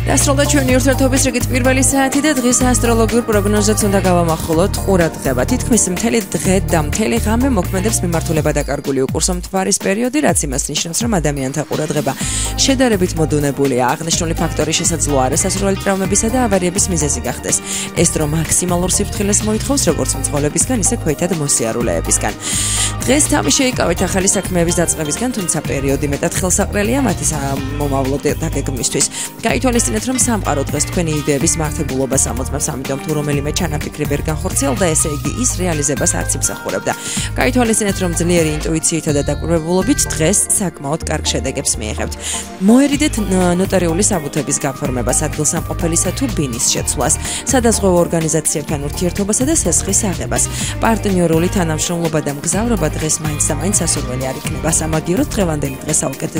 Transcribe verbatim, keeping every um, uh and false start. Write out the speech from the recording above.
დასრულდა ჩვენი ურთიერთობის რიგით პირველი საათი და დღის ასტროლოგიურ პროგნოზებს უნდა გავამახვილოთ ყურადღება. თითქმის მთელი დღე და მთელი ღამე მოქმედებს მიმართულება დაკარგული უკურსო მთვარის პერიოდი, რაც იმას ნიშნავს, რომ ადამიანთა ყურადღება შედარებით მოდუნებულია. აღნიშნული ფაქტორი შესაძლოა არასასურველი ტრავმებისა და ავარიების მიზეზი გახდეს. ეს დრო მაქსიმალურ სიფრთხილეს მოითხოვს როგორც მძღოლებისგან, ისე ქვეითად მოსიარულეებისგან. დღეს თავი შეიკავეთ ახალი საქმეების დაწყებისგან, თუმცა პერიოდი მეტად ხელსაყრელია მათი მომავლო დაგეგმვისთვის. გაითვალისწინეთ, რომ სამყარო დღეს თქვენი იდეების მართებულობას ამოწმებს, ამიტომ თუ რომელიმე ჩანაფიქრი ვერ განხორციელდა, ესე იგი ის რეალიზებას არც იმსახურებდა. გაითვალისწინეთ, რომ ძლიერი ინტუიციითა და დაკვირვებულობით დღეს საკმაოდ კარგ შედეგებს მიიღებთ. მოერიდეთ ნოტარიული საბუთების გაფორმებას, ადგილსამყოფელისა თუ ბინის შეცვლას, სადაზღვევო ორგანიზაციებთან ურთიერთობასა და სესხის აღებას. პარტნიორული თანამშრომლობა და მგზავრობა დღეს მაინც და მაინც სასურველი არ იქნება. სამაგიეროდ დღევანდელი დღე საუკეთესო